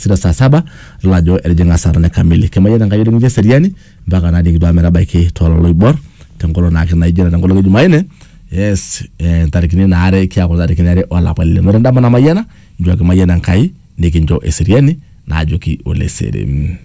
sita saa 7 lajo erjenga sarane kamili kemayena ngayele nje seriani mpaka nadi kidwa merabaiki tololo ibor tengolo na kina ijena tengolo Jumaine yes tarikini na are kia ko tarikini are wala palle no ndama na mayena njo ke mayena nkai nikinjo eseriani na ajoki ole serem